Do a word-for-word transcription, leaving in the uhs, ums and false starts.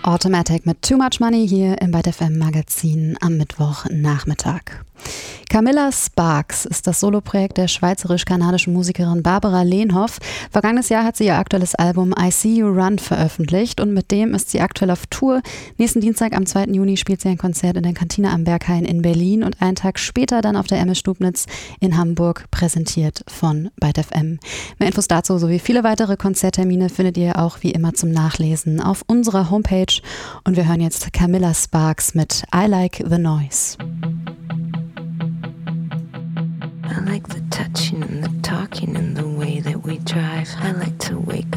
Automatic mit Too Much Money hier im Byte F M Magazin am Mittwochnachmittag. Camilla Sparks ist das Soloprojekt der schweizerisch-kanadischen Musikerin Barbara Lehnhoff. Vergangenes Jahr hat sie ihr aktuelles Album I See You Run veröffentlicht und mit dem ist sie aktuell auf Tour. Nächsten Dienstag am zweiten Juni spielt sie ein Konzert in der Kantine am Berghain in Berlin und einen Tag später dann auf der Emme Stubnitz in Hamburg, präsentiert von Byte F M. Mehr Infos dazu sowie viele weitere Konzerttermine findet ihr auch wie immer zum Nachlesen auf unserer Homepage. Und wir hören jetzt Camilla Sparks mit I Like the Noise. I like the touching and the talking and the way that we drive. I like to wake